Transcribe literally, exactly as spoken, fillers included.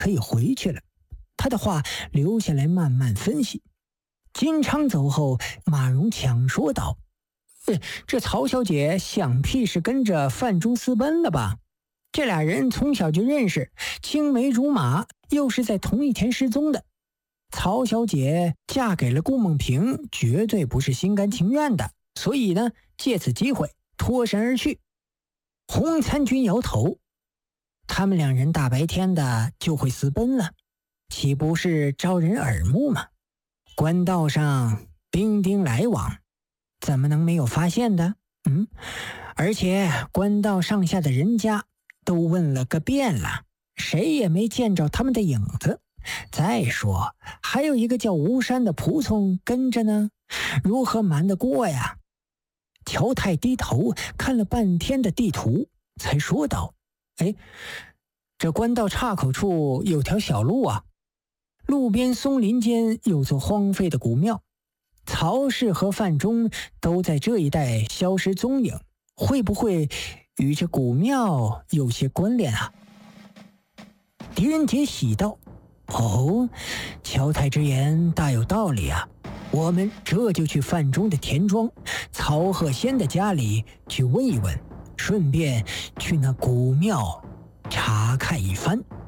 可以回去了。他的话留下来慢慢分析。金昌走后，马荣强说道：“这曹小姐想必是跟着范中私奔了吧？这俩人从小就认识，青梅竹马，又是在同一天失踪的。曹小姐嫁给了顾梦平，绝对不是心甘情愿的，所以呢，借此机会脱身而去。”洪参军摇头：“他们两人大白天的就会私奔了，岂不是招人耳目吗？官道上兵丁来往，怎么能没有发现的？嗯，而且官道上下的人家都问了个遍了，谁也没见着他们的影子。再说还有一个叫吴山的仆从跟着呢，如何瞒得过呀？”乔太低头看了半天的地图，才说道：“哎，这官道岔口处有条小路啊，路边松林间有座荒废的古庙，曹氏和范中都在这一带消失踪影，会不会与这古庙有些关联啊？”狄仁杰喜道：“哦，乔太之言大有道理啊，我们这就去范中的田庄曹鹤仙的家里去问一问，顺便去那古庙查看一番。”